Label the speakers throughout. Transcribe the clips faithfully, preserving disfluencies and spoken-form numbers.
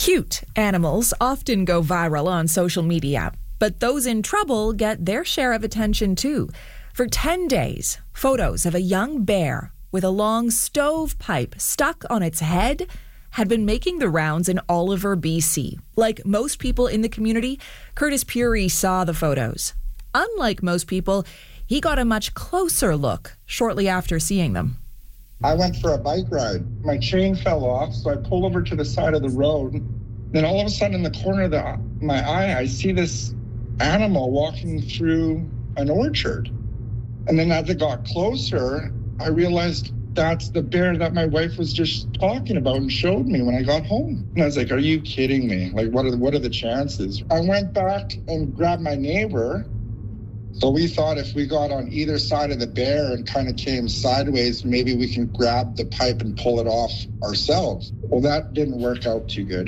Speaker 1: Cute animals often go viral on social media, but those in trouble get their share of attention too. For ten days, photos of a young bear with a long stovepipe stuck on its head had been making the rounds in Oliver, B C. Like most people in the community, Curtis Puri saw the photos. Unlike most people, he got a much closer look shortly after seeing them.
Speaker 2: I went for a bike ride. My chain fell off, so I pulled over to the side of the road. Then all of a sudden in the corner of the, my eye, I see this animal walking through an orchard. And then as it got closer, I realized that's the bear that my wife was just talking about and showed me when I got home. And I was like, are you kidding me? Like, what are the, what are the chances? I went back and grabbed my neighbor. So we thought if we got on either side of the bear and kind of came sideways, maybe we can grab the pipe and pull it off ourselves. Well, that didn't work out too good.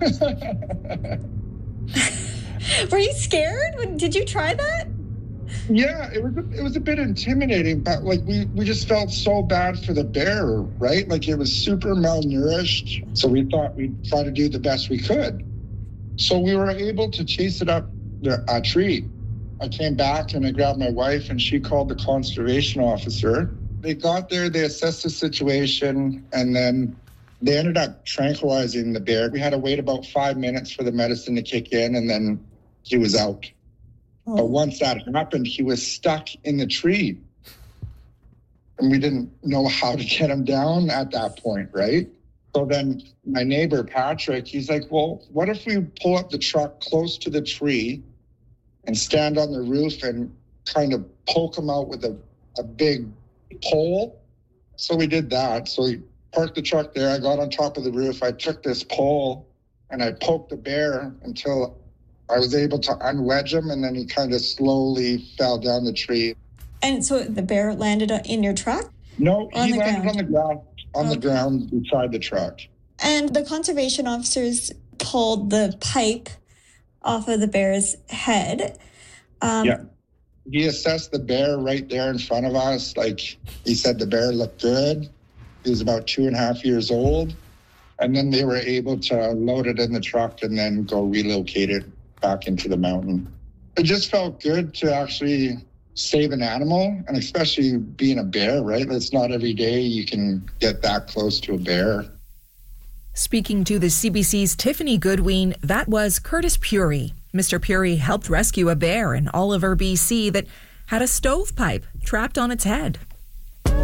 Speaker 3: Were you scared? Did you try that?
Speaker 2: Yeah, it was a, it was a bit intimidating, but like we, we just felt so bad for the bear, right? Like it was super malnourished. So we thought we'd try to do the best we could. So we were able to chase it up the, a tree. I came back and I grabbed my wife and she called the conservation officer. They got there, they assessed the situation, and then they ended up tranquilizing the bear. We had to wait about five minutes for the medicine to kick in, and then he was out. Oh. But once that happened, he was stuck in the tree. And we didn't know how to get him down at that point, right? So then my neighbor, Patrick, he's like, well, what if we pull up the truck close to the tree and stand on the roof and kind of poke him out with a, a big pole? So we did that. So we parked the truck there. I got on top of the roof. I took this pole and I poked the bear until I was able to unwedge him, and then he kind of slowly fell down the tree.
Speaker 3: And so the bear landed in your truck?
Speaker 2: No,
Speaker 3: he
Speaker 2: landed
Speaker 3: ground?
Speaker 2: on the ground, on
Speaker 3: okay.
Speaker 2: the ground beside the truck.
Speaker 3: And the conservation officers pulled the pipe off of the bear's head. Um,
Speaker 2: yeah. He assessed the bear right there in front of us. Like, he said the bear looked good. He was about two and a half years old. And then they were able to load it in the truck and then go relocate it back into the mountain. It just felt good to actually save an animal, and especially being a bear, right? It's not every day you can get that close to a bear.
Speaker 1: Speaking to the C B C's Tiffany Goodwin, that was Curtis Puri. Mister Puri helped rescue a bear in Oliver, B C that had a stovepipe trapped on its head.